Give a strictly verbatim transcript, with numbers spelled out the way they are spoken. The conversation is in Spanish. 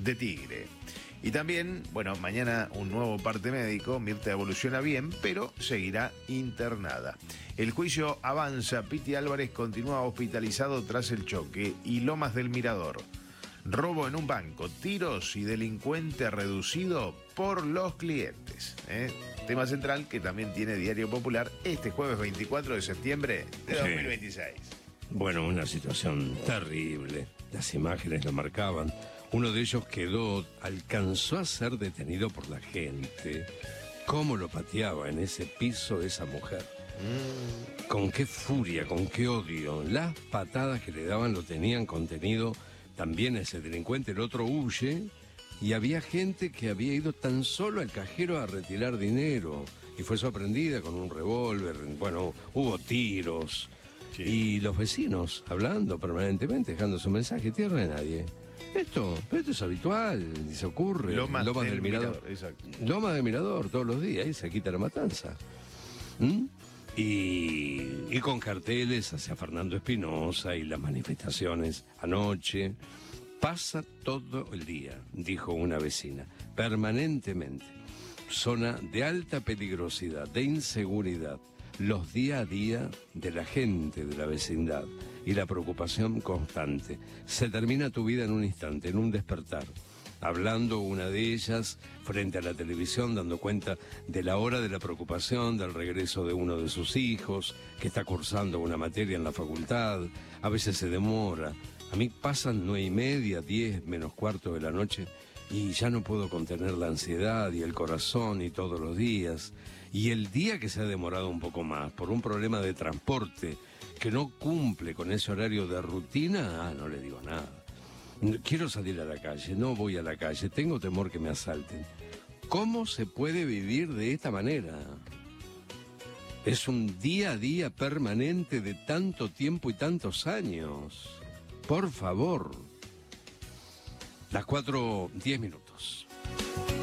de tigre. Y también, bueno, mañana un nuevo parte médico. Mirta evoluciona bien, pero seguirá internada. El juicio avanza. Piti Álvarez continúa hospitalizado tras el choque. Y Lomas del Mirador. Robo en un banco, tiros y delincuente reducido por los clientes. ¿eh? Tema central que también tiene Diario Popular este jueves veinticuatro de septiembre de dos mil veintiséis. Sí. Bueno, una situación terrible. Las imágenes lo marcaban. Uno de ellos quedó, alcanzó a ser detenido por la gente. ¿Cómo lo pateaba en ese piso esa mujer? Mm. Con qué furia, con qué odio. Las patadas que le daban lo tenían contenido también ese delincuente. El otro huye y había gente que había ido tan solo al cajero a retirar dinero y fue sorprendida con un revólver. Bueno, hubo tiros. Sí. Y los vecinos hablando permanentemente, dejando su mensaje. Tierra de nadie. Esto, esto es habitual, y se ocurre. Lomas, Lomas del, del Mirador. Mirador exacto. Lomas del Mirador, todos los días, y se quita la matanza. ¿Mm? Y, y con carteles hacia Fernando Espinosa y las manifestaciones anoche. Pasa todo el día, dijo una vecina, permanentemente. Zona de alta peligrosidad, de inseguridad. Los día a día de la gente de la vecindad y la preocupación constante. Se termina tu vida en un instante, en un despertar. Hablando una de ellas frente a la televisión, dando cuenta de la hora de la preocupación, del regreso de uno de sus hijos, que está cursando una materia en la facultad. A veces se demora. A mí pasan nueve y media, diez menos cuarto de la noche y ya no puedo contener la ansiedad y el corazón y todos los días. Y el día que se ha demorado un poco más por un problema de transporte que no cumple con ese horario de rutina, ah, no le digo nada. Quiero salir a la calle, no voy a la calle, tengo temor que me asalten. ¿Cómo se puede vivir de esta manera? Es un día a día permanente de tanto tiempo y tantos años. Por favor. Las cuatro, diez minutos.